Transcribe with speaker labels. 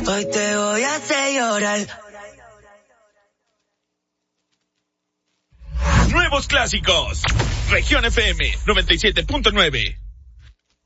Speaker 1: Hoy te voy a hacer llorar.
Speaker 2: Nuevos clásicos. Región FM 97.9.